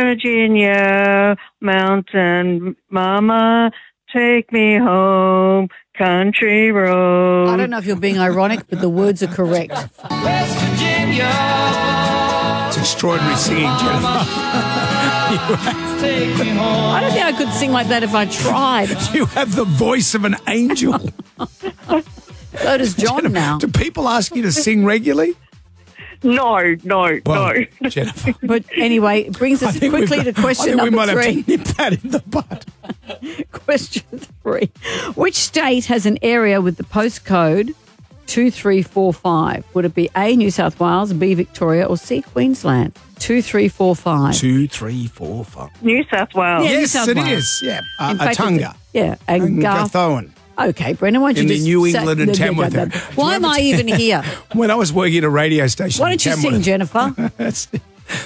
Virginia mountain mama, take me home, country road. I don't know if you're being ironic, but the words are correct. West Virginia. It's extraordinary singing, Jennifer. Take me home. I don't think I could sing like that if I tried. You have the voice of an angel. So does John now. Do people ask you to sing regularly? No. Well, Jennifer. But anyway, it brings us quickly to question we might number 3. have to nip that in the bud. Question 3. Which state has an area with the postcode 2345? Would it be A, New South Wales, B, Victoria, or C, Queensland? 2345. 2, 3, 4, 5. New South Wales. Yeah, New Yes, South it Wales. is. Yeah, In fact, Atunga. Yeah, and Garth. Gathoan. Okay, Brendan, why don't In you the just New say- England and Tamworth area. Why am I even here? When I was working at a radio station, Why don't you in sing, Tamworth, Jennifer?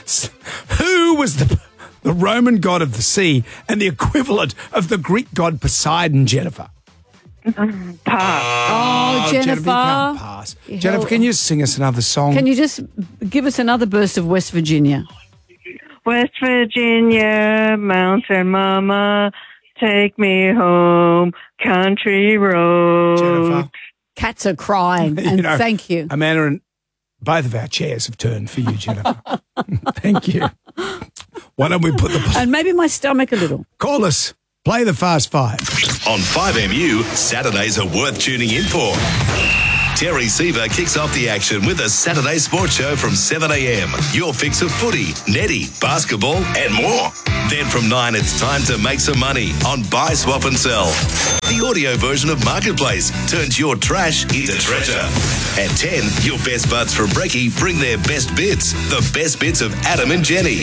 Who was the Roman god of the sea and the equivalent of the Greek god Poseidon, Jennifer? Pass. Oh, Jennifer. you can't pass. Jennifer, can you sing us another song? Can you just give us another burst of West Virginia? West Virginia mountain mama, take me home, country road. Jennifer? Cats are crying, and thank you. Amanda and both of our chairs have turned for you, Jennifer. Thank you. Why don't we put the... And maybe my stomach a little. Call us. Play the Fast Five. On 5MU, Saturdays are worth tuning in for. Terry Seaver kicks off the action with a Saturday sports show from 7 a.m. Your fix of footy, netty, basketball and more. Then from 9, it's time to make some money on Buy, Swap and Sell. The audio version of Marketplace turns your trash into treasure. At 10, your best buds from Brecky bring their best bits. The best bits of Adam and Jenny.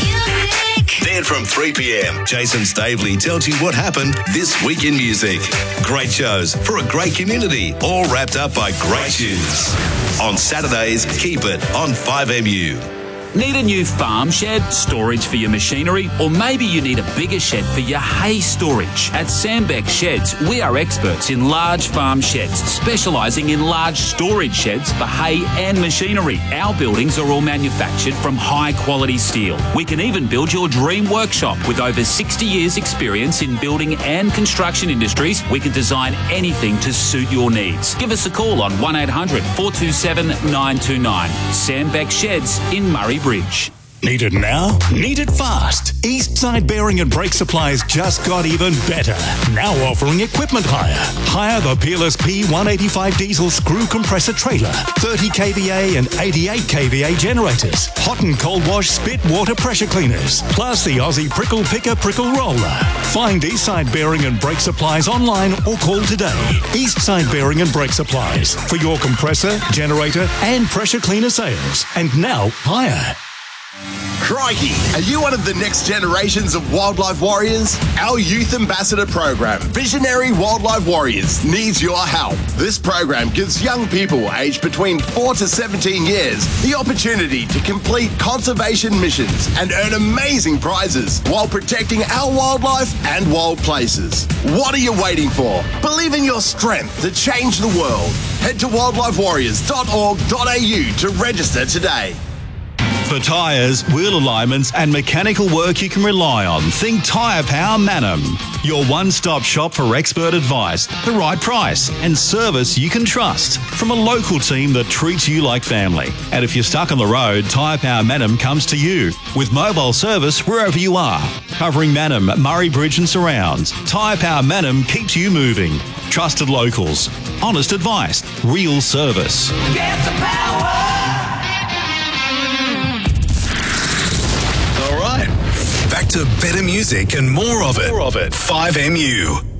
Then from 3 p.m, Jason Stavely tells you what happened this week in music. Great shows for a great community, all wrapped up by great tunes. On Saturdays, keep it on 5MU. Need a new farm shed, storage for your machinery, or maybe you need a bigger shed for your hay storage? At Sandbeck Sheds, we are experts in large farm sheds, specialising in large storage sheds for hay and machinery. Our buildings are all manufactured from high-quality steel. We can even build your dream workshop. With over 60 years' experience in building and construction industries, we can design anything to suit your needs. Give us a call on 1800 427 929. Sandbeck Sheds in Murray Bridge. Need it now? Need it fast? Eastside Bearing and Brake Supplies just got even better. Now offering equipment hire. Hire the Peerless P185 diesel screw compressor trailer, 30 kVA and 88 kVA generators, hot and cold wash spit water pressure cleaners, plus the Aussie Prickle Picker Prickle Roller. Find Eastside Bearing and Brake Supplies online or call today. Eastside Bearing and Brake Supplies for your compressor, generator and pressure cleaner sales. And now hire. Crikey, are you one of the next generations of wildlife warriors? Our Youth Ambassador program, Visionary Wildlife Warriors, needs your help. This program gives young people aged between 4 to 17 years the opportunity to complete conservation missions and earn amazing prizes while protecting our wildlife and wild places. What are you waiting for? Believe in your strength to change the world. Head to wildlifewarriors.org.au to register today. For tyres, wheel alignments and mechanical work you can rely on, think Tyre Power Manham. Your one-stop shop for expert advice, the right price and service you can trust from a local team that treats you like family. And if you're stuck on the road, Tyre Power Manham comes to you with mobile service wherever you are. Covering Manham, Murray Bridge and surrounds, Tyre Power Manham keeps you moving. Trusted locals, honest advice, real service. Get the power. All right, back to better music and more of it. 5MU.